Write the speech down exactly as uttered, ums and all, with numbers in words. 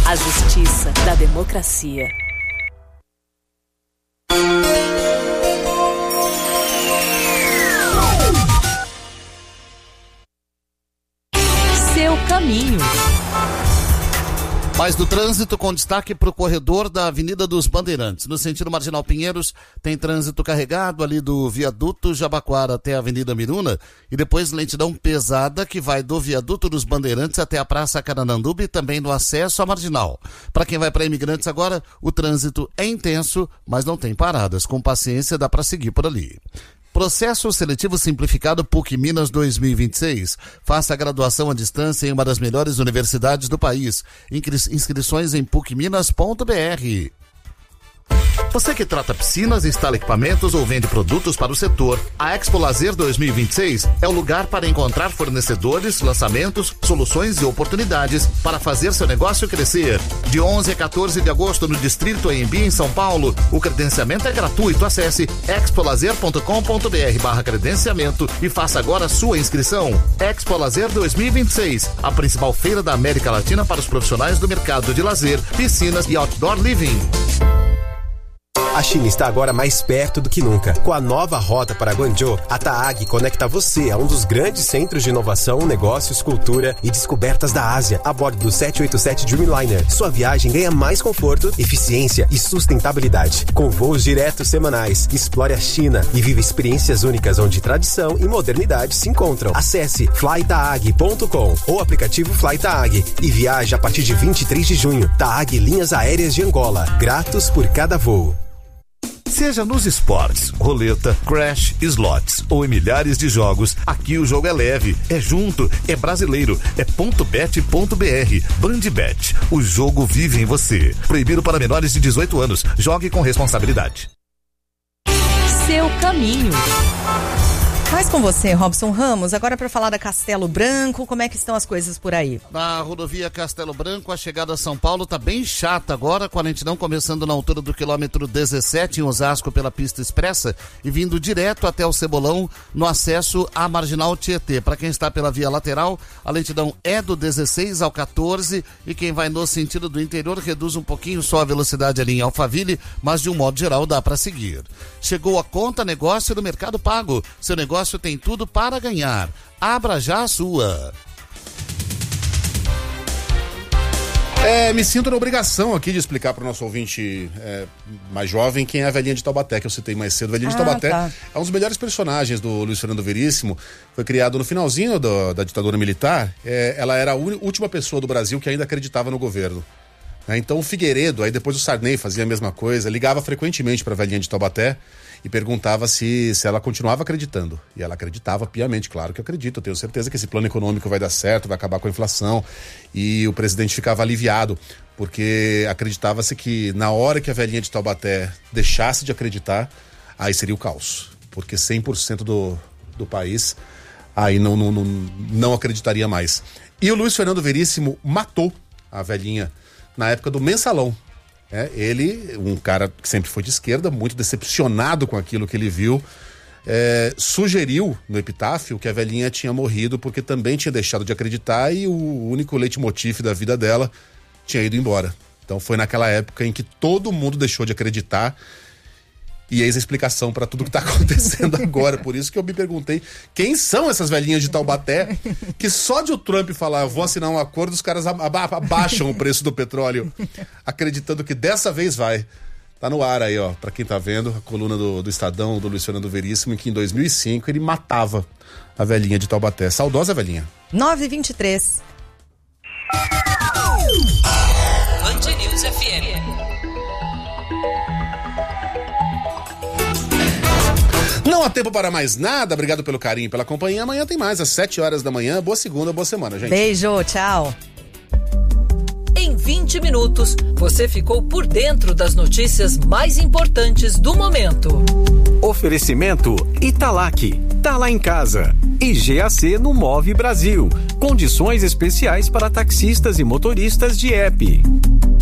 A justiça da democracia. Seu caminho. Mais do trânsito com destaque para o corredor da Avenida dos Bandeirantes. No sentido Marginal Pinheiros, tem trânsito carregado ali do viaduto Jabaquara até a Avenida Miruna e depois lentidão pesada que vai do viaduto dos Bandeirantes até a Praça Carananduba e também no acesso à Marginal. Para quem vai para Imigrantes agora, o trânsito é intenso, mas não tem paradas. Com paciência dá para seguir por ali. Processo Seletivo Simplificado P U C Minas dois mil e vinte e seis. Faça a graduação à distância em uma das melhores universidades do país. Inscrições em puc minas ponto b r. Você que trata piscinas, instala equipamentos ou vende produtos para o setor, a Expo Lazer dois mil e vinte e seis é o lugar para encontrar fornecedores, lançamentos, soluções e oportunidades para fazer seu negócio crescer. De onze a quatorze de agosto no Distrito A M B em São Paulo, o credenciamento é gratuito. Acesse expolazer ponto com ponto b r barra credenciamento e faça agora a sua inscrição. Expo Lazer dois mil e vinte e seis, a principal feira da América Latina para os profissionais do mercado de lazer, piscinas e outdoor living. A China está agora mais perto do que nunca. Com a nova rota para Guangzhou, a TAAG conecta você a um dos grandes centros de inovação, negócios, cultura e descobertas da Ásia, a bordo do sete oito sete Dreamliner. Sua viagem ganha mais conforto, eficiência e sustentabilidade. Com voos diretos semanais, explore a China e viva experiências únicas onde tradição e modernidade se encontram. Acesse fly taag ponto com ou aplicativo FlyTaag e viaje a partir de vinte e três de junho. TAAG Linhas Aéreas de Angola. Gratos por cada voo. Seja nos esportes, roleta, crash, slots ou em milhares de jogos, aqui o jogo é leve, é junto, é brasileiro, é ponto bet ponto b r. Bandbet, o jogo vive em você. Proibido para menores de dezoito anos. Jogue com responsabilidade. Seu caminho. Mais com você, Robson Ramos, agora para falar da Castelo Branco, como é que estão as coisas por aí? Na rodovia Castelo Branco, a chegada a São Paulo tá bem chata agora, com a lentidão começando na altura do quilômetro dezessete em Osasco pela pista expressa e vindo direto até o Cebolão no acesso à Marginal Tietê. Para quem está pela via lateral, a lentidão é do dezesseis ao quatorze e quem vai no sentido do interior reduz um pouquinho só a velocidade ali em Alphaville, mas de um modo geral dá para seguir. Chegou a conta negócio do Mercado Pago. Seu negócio tem tudo para ganhar. Abra já a sua. É, me sinto na obrigação aqui de explicar para o nosso ouvinte é, mais jovem quem é a velhinha de Taubaté, que eu citei mais cedo. A velhinha ah, de Taubaté tá. é um dos melhores personagens do Luiz Fernando Veríssimo. Foi criado no finalzinho do, da ditadura militar. É, ela era a un... última pessoa do Brasil que ainda acreditava no governo. É, então o Figueiredo, aí depois o Sarney fazia a mesma coisa, ligava frequentemente para a velhinha de Taubaté e perguntava se, se ela continuava acreditando. E ela acreditava piamente, claro que eu acredito, eu tenho certeza que esse plano econômico vai dar certo, vai acabar com a inflação. E o presidente ficava aliviado, porque acreditava-se que na hora que a velhinha de Taubaté deixasse de acreditar, aí seria o caos. Porque cem por cento do, do país aí não, não, não, não acreditaria mais. E o Luiz Fernando Veríssimo matou a velhinha na época do Mensalão. É, ele, um cara que sempre foi de esquerda, muito decepcionado com aquilo que ele viu, é, sugeriu no epitáfio que a velhinha tinha morrido porque também tinha deixado de acreditar e o único leitmotiv da vida dela tinha ido embora. Então foi naquela época em que todo mundo deixou de acreditar. E eis a explicação para tudo que está acontecendo agora. Por isso que eu me perguntei quem são essas velhinhas de Taubaté que só de o Trump falar eu vou assinar um acordo, os caras aba- abaixam o preço do petróleo, acreditando que dessa vez vai. Tá no ar aí, ó, para quem tá vendo a coluna do, do Estadão, do Luiz Fernando Veríssimo, em que em dois mil e cinco ele matava a velhinha de Taubaté. Saudosa velhinha. nove e vinte e três. Band News F M. Não há tempo para mais nada. Obrigado pelo carinho, pela companhia. Amanhã tem mais, às sete horas da manhã. Boa segunda, boa semana, gente. Beijo, tchau. Em vinte minutos, você ficou por dentro das notícias mais importantes do momento. Oferecimento Italac. Tá lá em casa. E G A C no Move Brasil. Condições especiais para taxistas e motoristas de app.